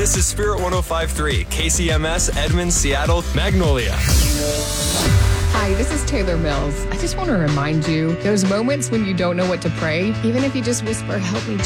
This is Spirit 105.3, KCMS, Edmond, Seattle, Magnolia. Hi, this is Taylor Mills. I just want to remind you, those moments when you don't know what to pray, even if you just whisper, help me